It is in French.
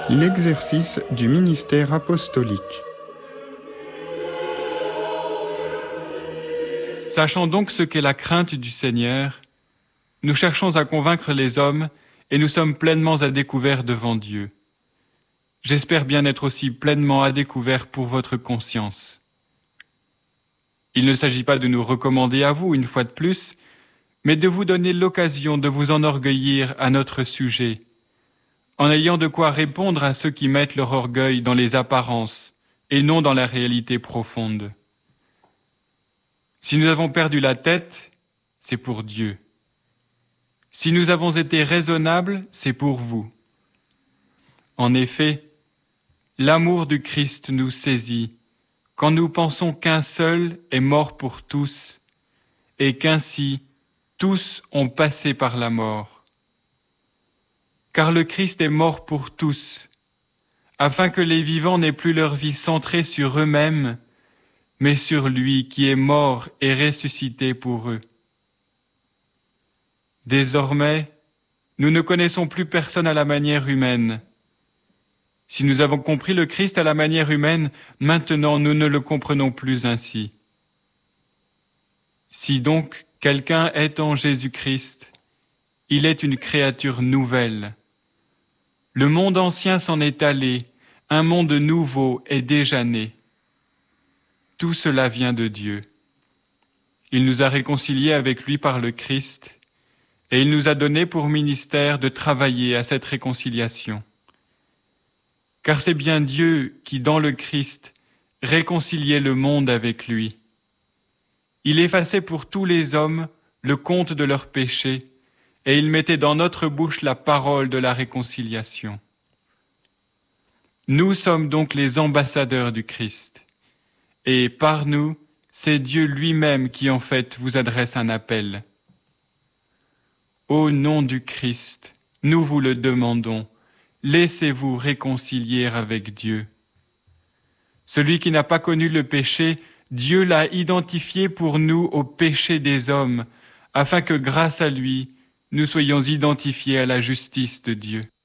L'exercice du ministère apostolique. Sachant donc ce qu'est la crainte du Seigneur, nous cherchons à convaincre les hommes et nous sommes pleinement à découvert devant Dieu. J'espère bien être aussi pleinement à découvert pour votre conscience. Il ne s'agit pas de nous recommander à vous une fois de plus, mais de vous donner l'occasion de vous enorgueillir à notre sujet, en ayant de quoi répondre à ceux qui mettent leur orgueil dans les apparences et non dans la réalité profonde. Si nous avons perdu la tête, c'est pour Dieu. Si nous avons été raisonnables, c'est pour vous. En effet, l'amour du Christ nous saisit quand nous pensons qu'un seul est mort pour tous et qu'ainsi tous ont passé par la mort. Car le Christ est mort pour tous, afin que les vivants n'aient plus leur vie centrée sur eux-mêmes, mais sur lui qui est mort et ressuscité pour eux. Désormais, nous ne connaissons plus personne à la manière humaine. Si nous avons compris le Christ à la manière humaine, maintenant nous ne le comprenons plus ainsi. Si donc quelqu'un est en Jésus-Christ, il est une créature nouvelle. Le monde ancien s'en est allé, un monde nouveau est déjà né. Tout cela vient de Dieu. Il nous a réconciliés avec lui par le Christ, et il nous a donné pour ministère de travailler à cette réconciliation. Car c'est bien Dieu qui, dans le Christ, réconciliait le monde avec lui. Il effaçait pour tous les hommes le compte de leurs péchés, et il mettait dans notre bouche la parole de la réconciliation. Nous sommes donc les ambassadeurs du Christ, et par nous, c'est Dieu lui-même qui en fait vous adresse un appel. Au nom du Christ, nous vous le demandons, laissez-vous réconcilier avec Dieu. Celui qui n'a pas connu le péché, Dieu l'a identifié pour nous au péché des hommes, afin que grâce à lui, nous soyons identifiés à la justice de Dieu.